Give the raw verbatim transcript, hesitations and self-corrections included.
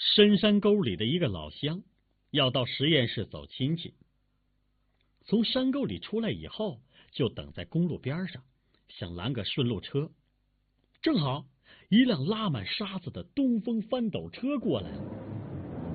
深山沟里的一个老乡要到实验室走亲戚，从山沟里出来以后，就等在公路边上，想拦个顺路车。正好一辆拉满沙子的东风翻斗车过来了，